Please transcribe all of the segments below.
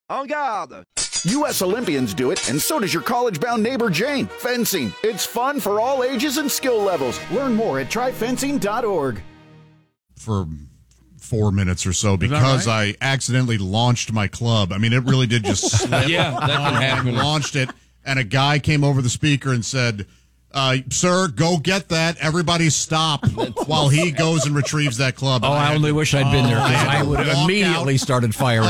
En garde! U.S. Olympians do it, and so does your college-bound neighbor Jane. Fencing. It's fun for all ages and skill levels. Learn more at tryfencing.org. For 4 minutes or so because I accidentally launched my club. I mean, it really did just slip. Yeah, that can happen. Launched it, and a guy came over the speaker and said, sir, go get that. Everybody stop while he goes and retrieves that club. Oh, I only wish I'd been there because I would have immediately started firing.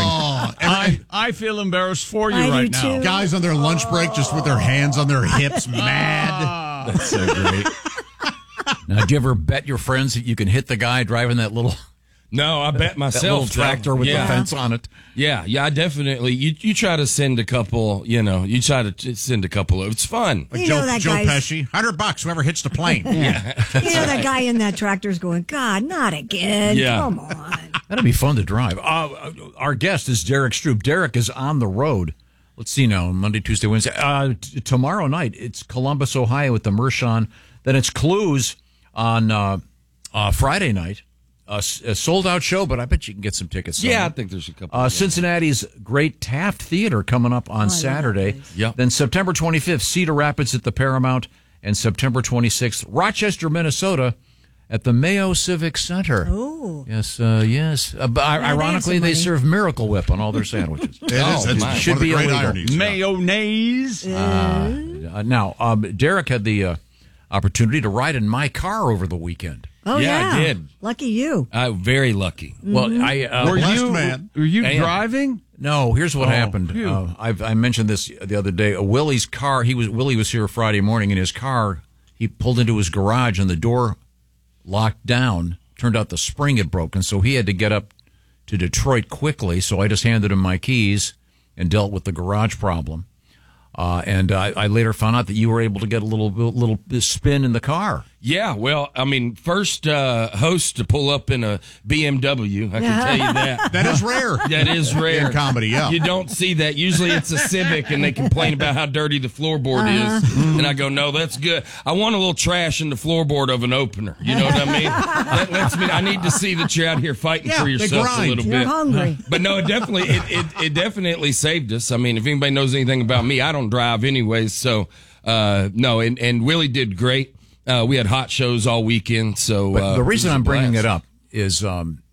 I feel embarrassed for you right now. Too. Guys on their lunch break just with their hands on their hips, mad. That's so great. Now, do you ever bet your friends that you can hit the guy driving that little... No, I bet myself. That little tractor with the fence on it. Yeah, I definitely. You try to send a couple, you try to send a couple of, it's fun. Like Joe Pesci, $100, whoever hits the plane. Yeah. That guy in that tractor's going, God, not again. Yeah. Come on. That'd be fun to drive. Our guest is Derek Stroop. Derek is on the road. Let's see now, Monday, Tuesday, Wednesday. Tomorrow night, it's Columbus, Ohio at the Mershon. Then it's Clues on Friday night. A sold-out show, but I bet you can get some tickets. Yeah, I think there's a couple. Cincinnati's Great Taft Theater coming up on Saturday. Yep. Then September 25th, Cedar Rapids at the Paramount, and September 26th, Rochester, Minnesota, at the Mayo Civic Center. Oh. Yes. Ironically, they serve Miracle Whip on all their sandwiches. It should be great illegal. ironies. Mayonnaise. Now, Derek had the opportunity to ride in my car over the weekend. Oh, yeah, I did. Lucky you. Very lucky. Well, Were you driving? No, here's what happened. I mentioned this the other day. Willie's car. Willie was here Friday morning in his car. He pulled into his garage and the door locked down. Turned out the spring had broken, so he had to get up to Detroit quickly. So I just handed him my keys and dealt with the garage problem. And I later found out that you were able to get a little spin in the car. Yeah, well, I mean, first host to pull up in a BMW, I can tell you that. That is rare. That is rare. In comedy, yeah. You don't see that. Usually it's a Civic, and they complain about how dirty the floorboard is. And I go, no, that's good. I want a little trash in the floorboard of an opener. You know what I mean? That lets me, I need to see that you're out here fighting for yourself a little bit. You're hungry. But no, it definitely saved us. I mean, if anybody knows anything about me, I don't drive anyways. So, no, and Willie did great. We had hot shows all weekend, so the reason I'm bringing it up is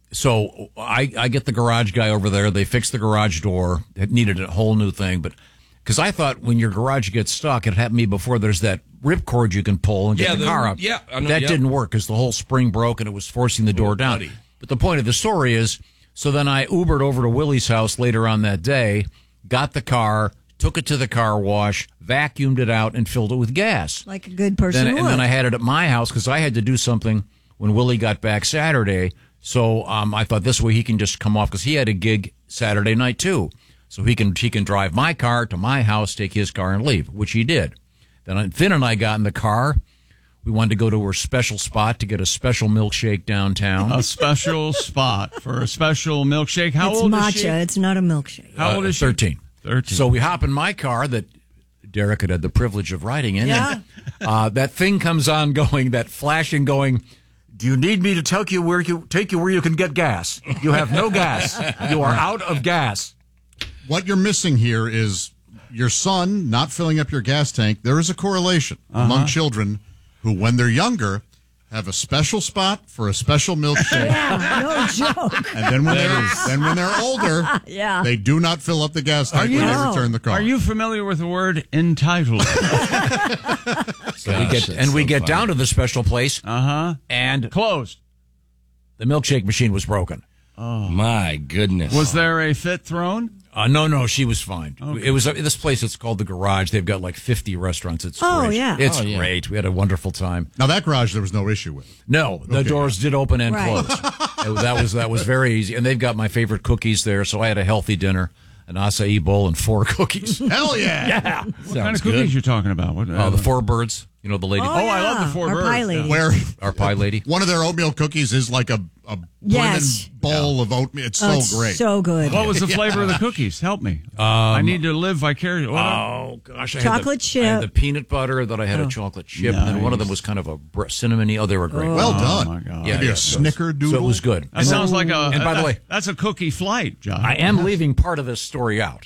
so I get the garage guy over there. They fixed the garage door. It needed a whole new thing, but because I thought when your garage gets stuck, it happened to me before. There's that ripcord you can pull and get the car out. Yeah, I know, that didn't work because the whole spring broke and it was forcing the door down. Buddy. But the point of the story is, so then I Ubered over to Willie's house later on that day, got the car, took it to the car wash, vacuumed it out, and filled it with gas. Like a good person would. And then I had it at my house because I had to do something when Willie got back Saturday. So I thought this way he can just come off because he had a gig Saturday night too. So he can drive my car to my house, take his car, and leave, which he did. Then Finn and I got in the car. We wanted to go to a special spot to get a special milkshake downtown. A special spot for a special milkshake. How old matcha. is she? It's not a milkshake. How old is she? 13. So we hop in my car that Derek had the privilege of riding in. Yeah. And, that thing comes on going, that flashing going, do you need me to take you where you can get gas? You have no gas. You are out of gas. What you're missing here is your son not filling up your gas tank. There is a correlation among children who, when they're younger, have a special spot for a special milkshake. Yeah, no joke. And then when they're older, they do not fill up the gas tank when they return the car. Are you familiar with the word entitled? So we get down to the special place. And closed. The milkshake machine was broken. Oh my goodness! Was there a fit thrown? No, she was fine. Okay. It was this place. It's called the Garage. They've got like 50 restaurants. It's great. Yeah. It's great. We had a wonderful time. Now that garage, there was no issue with. No, the doors did open and Right. close. that was very easy. And they've got my favorite cookies there. So I had a healthy dinner, an acai bowl and 4 cookies. Hell yeah! Yeah. What kind of cookies you talking about? What, the 4 birds. You know the lady. I love the 4 Our birds. pie lady. Where Our pie lady. one of their oatmeal cookies is like a Yes. brimming bowl of oatmeal. It's so It's great. so good. What was the flavor of the cookies? Help me. I need to live vicariously. Oh gosh, I Chocolate I had chip. the peanut butter. That I had a chocolate chip, and then one of them was kind of a cinnamony. Oh, they were great. Well done. my God. Maybe a snickerdoodle. So it was good. That sounds like And by the way, that's a cookie flight, John. I am leaving part of this story out.